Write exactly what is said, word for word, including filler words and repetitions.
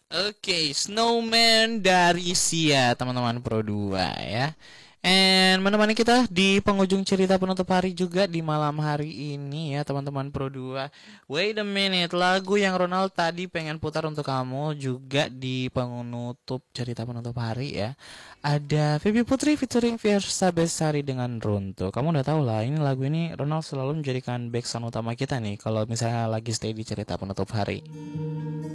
Oke, Snowman dari Sia, teman-teman Pro dua ya. And menemani kita di penghujung cerita penutup hari juga di malam hari ini ya, teman-teman Pro dua. Wait a minute, lagu yang Ronald tadi pengen putar untuk kamu juga di penutup cerita penutup hari ya. Ada Vivi Putri featuring Fiersa Besari dengan Runtuh. Kamu udah tahu lah, ini lagu ini Ronald selalu menjadikan backsound utama kita nih kalau misalnya lagi stay di cerita penutup hari.